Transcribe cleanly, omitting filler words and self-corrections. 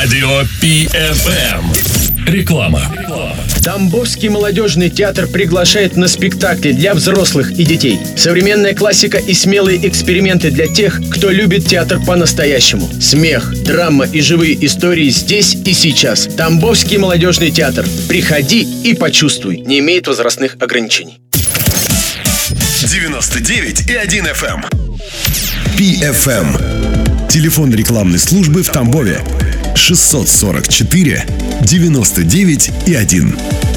Радио ПФМ. Реклама. Тамбовский молодежный театр приглашает на спектакли для взрослых и детей. Современная классика и смелые эксперименты для тех, кто любит театр по-настоящему. Смех, драма и живые истории здесь и сейчас. Тамбовский молодежный театр. Приходи и почувствуй. Не имеет возрастных ограничений. 99,1 FM. ПФМ. Телефон рекламной службы в Тамбове. 644 99,1.